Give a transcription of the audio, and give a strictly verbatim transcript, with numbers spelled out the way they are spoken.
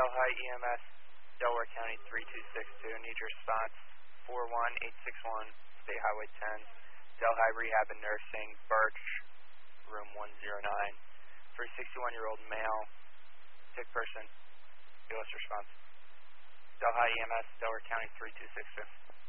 Delhi E M S, Delaware County three two six two. Need your response four one eight six one, State Highway ten. Delhi Rehab and Nursing, Birch, room one zero nine. For a sixty-one-year-old male, sick person. U S response. Delhi E M S, Delaware County three two six two.